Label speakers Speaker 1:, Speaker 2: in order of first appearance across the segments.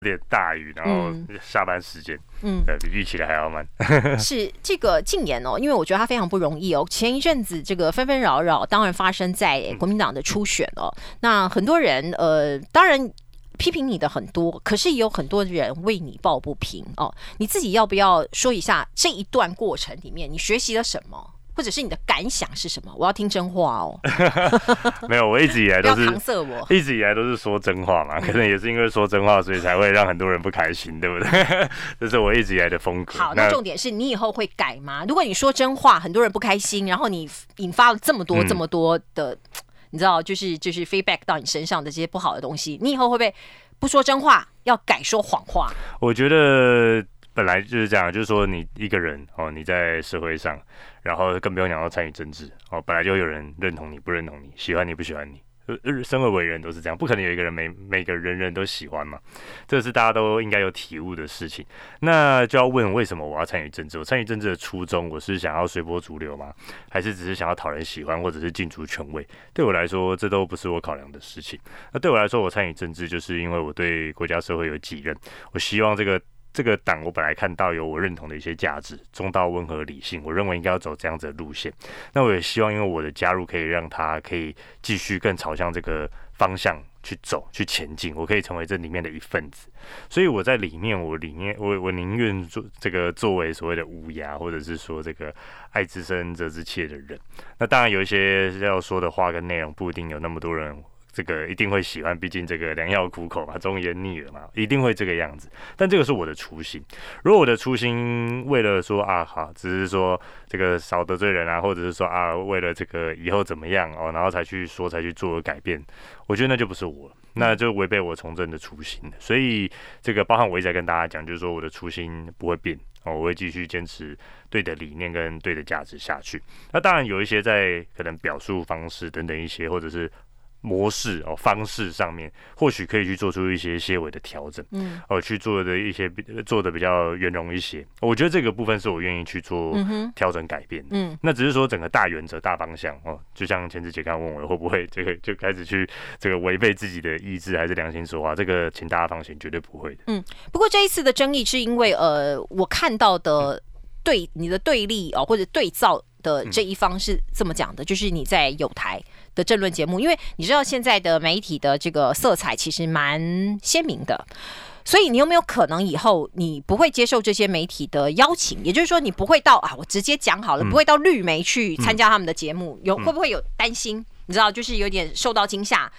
Speaker 1: 点大雨，然后下班时间，对，比预期的还要慢。
Speaker 2: 是这个禁言哦，因为我觉得他非常不容易哦。前一阵子这个纷纷扰扰，当然发生在国民党的初选哦。那很多人当然批评你的很多，可是也有很多人为你抱不平哦。你自己要不要说一下这一段过程里面你学习了什么？或者是你的感想是什么？我要听真话哦。
Speaker 1: 没有，我一直以来都是
Speaker 2: 不要搪塞我，
Speaker 1: 一直以来都是说真话嘛。可能也是因为说真话，所以才会让很多人不开心，对不对？这是我一直以来的风格。
Speaker 2: 好，那重点是你以后会改吗？如果你说真话，很多人不开心，然后你引发了这么多的，你知道，就是 feedback 到你身上的这些不好的东西，你以后会不会不说真话，要改说谎话？
Speaker 1: 我觉得本来就是这样，就是说你一个人哦，你在社会上，然后更不用讲到参与政治哦，本来就有人认同你不认同你，喜欢你不喜欢你。生而为人都是这样，不可能有一个人每个人都喜欢嘛，这是大家都应该有体悟的事情。那就要问为什么我要参与政治？我参与政治的初衷，我是想要随波逐流吗？还是只是想要讨人喜欢，或者是进足权位？对我来说，这都不是我考量的事情。那对我来说，我参与政治就是因为我对国家社会有己任，我希望这个党我本来看到有我认同的一些价值，中道温和理性，我认为应该要走这样子的路线。那我也希望因为我的加入可以让他可以继续更朝向这个方向去走去前进，我可以成为这里面的一份子。所以我在里面我宁愿做这个作为所谓的无涯，或者是说这个爱之深责之切的人。那当然有一些要说的话跟内容不一定有那么多人这个一定会喜欢，毕竟这个良药苦口嘛，忠言逆耳嘛，一定会这个样子。但这个是我的初心。如果我的初心为了说啊好，只是说这个少得罪人啊，或者是说啊为了这个以后怎么样哦，然后才去做改变，我觉得那就不是我了，那就违背我从政的初心了。所以这个包含我一直在跟大家讲，就是说我的初心不会变。我会继续坚持对的理念跟对的价值下去。那当然有一些在可能表述方式等等一些，或者是模式方式上面，或许可以去做出一些些微的调整，去做的比较圆融一些。我觉得这个部分是我愿意去做调整改变的。那只是说整个大原则、大方向就像前次姐刚问我会不会这个就开始去这个违背自己的意志还是良心说话，这个请大家放心，绝对不会的。
Speaker 2: 不过这一次的争议是因为我看到的对你的对立或者对照的这一方是这么讲的，就是你在友台的政论节目，因为你知道现在的媒体的这个色彩其实蛮鲜明的，所以你有没有可能以后你不会接受这些媒体的邀请？也就是说，你不会到我直接讲好了，不会到绿媒去参加他们的节目，会不会有担心？你知道，就是有点受到惊吓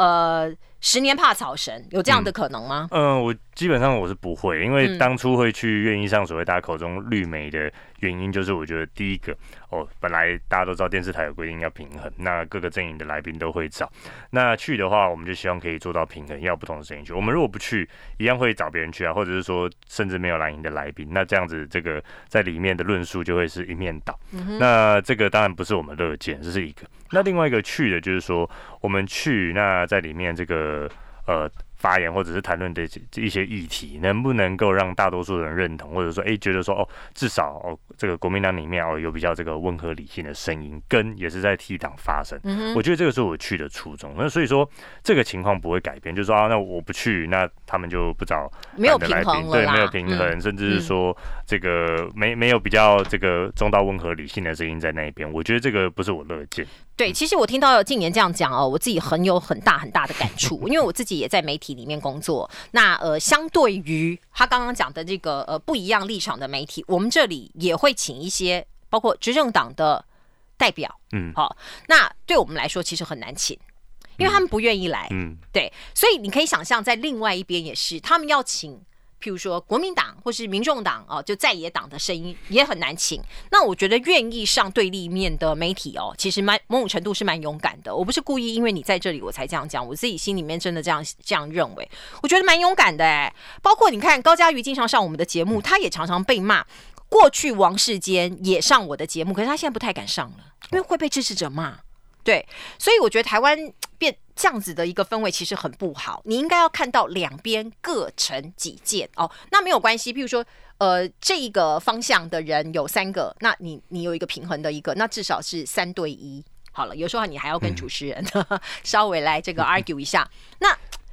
Speaker 2: ，10年怕草绳，有这样的可能吗？
Speaker 1: 我基本上我是不会，因为当初会去愿意上所谓大家口中绿媒的原因，就是我觉得第一个本来大家都知道电视台有规定要平衡，那各个阵营的来宾都会找，那去的话，我们就希望可以做到平衡，要不同的声音去。我们如果不去，一样会找别人去啊，或者是说甚至没有蓝营的来宾，那这样子这个在里面的论述就会是一面倒。那这个当然不是我们乐见，这是一个。那另外一个去的就是说，我们去那在里面这个发言或者是谈论的一些议题，能不能够让大多数人认同，或者说觉得说至少这个国民党里面有比较这个温和理性的声音，跟也是在替党发声。我觉得这个是我去的初衷。那所以说这个情况不会改变，就是说那我不去，那他们就不找
Speaker 2: 没有平衡了啦，
Speaker 1: 对，没有平衡，甚至是说这个没有比较这个中道温和理性的声音在那一边，我觉得这个不是我乐见。
Speaker 2: 对，其实我听到禁言这样讲我自己有很大的感触，因为我自己也在媒体里面工作。那相对于他刚刚讲的这个不一样立场的媒体，我们这里也会请一些包括执政党的代表，好，那对我们来说其实很难请，因为他们不愿意来，对，所以你可以想象在另外一边也是，他们要请。譬如说国民党或是民众党就在野党的声音也很难请。那我觉得愿意上对立面的媒体其实某种程度是蛮勇敢的。我不是故意因为你在这里我才这样讲，我自己心里面真的这样认为。我觉得蛮勇敢的包括你看高嘉瑜经常上我们的节目，他也常常被骂。过去王世坚也上我的节目，可是他现在不太敢上了，因为会被支持者骂。对，所以我觉得台湾变这样子的一个氛围其实很不好，你应该要看到两边各成己见那没有关系，譬如说这一个方向的人有3个，那你有一个平衡的一个，那至少是3对1。好了，有时候你还要跟主持人稍微来这个 argue 一下。那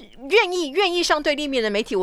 Speaker 2: 愿意上对立面的媒体。